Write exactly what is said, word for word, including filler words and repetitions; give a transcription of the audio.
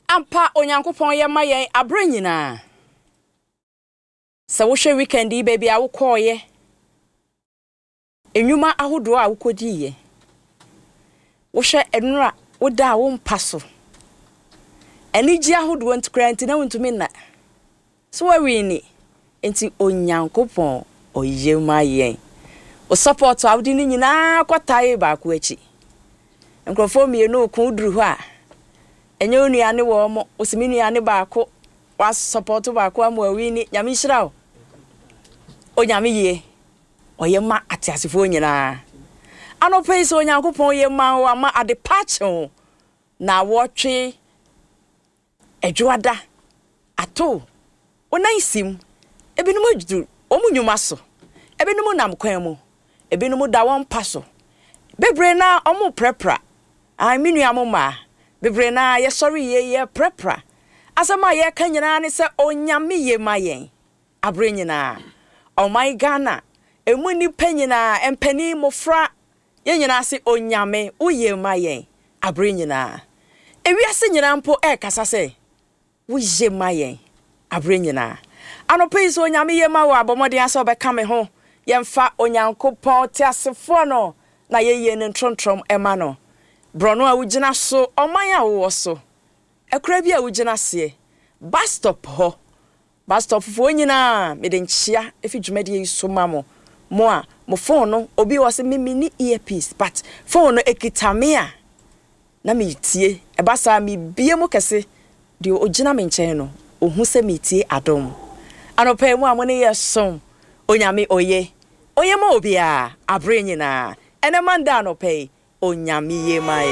ampa onyankopon ye ma yen abre nyina se wo hwe weekend yi baby a wo koye enwuma ahodo a wo kodi ye wo hwe enura wo da wo mpaso eni gi ahodo ntukra nti na wontumi na so wa wini enti onyankopon oye ma yen o support awdi ni nyina kwatae ba ko achi nkrofo mienu okun duru ho a enye onuane wo mo osimi nuane ba ko wa support ba ko am awini nyame hira o onyame ye oye ma atiasefo nyina anope so onyankopon ye ma ho ama ade pacho na wotwe edwoada ato onaisim ebinum aduru omunyuma so ebinum nam kwan mu ebinum da won paso bebre na omu prepra ai minu amoma bebre na ye sorry ye ye prepra asama ye kanyina ne se onyame ye mayen abre nyina oh my Ghana emu ni panyina empani mofra ye nyina se onyame uye mayen abre nyina ewiase nyina mpo e kasa se uye mayen abre nyina anope so onyame ye ma wo abomode ase obeka me ho yemfa onyankopon te asefo no na ye ye ne ntrontrom ema no brono a wugina so oman a wo so ekura bi a wugina se bus stop ho bus stop fo nyina me de nchia efi dwumade yi so mamo mo a mo phone no obi wo se mimi ni earpiece but phone no ekitame a na me tie e ba sa me bie mo kese de ogina me nchen no ohu se me tie adom anope mu amone yesom onyame oye oye ma obi a abre nyina ene manda anope onyame ye ma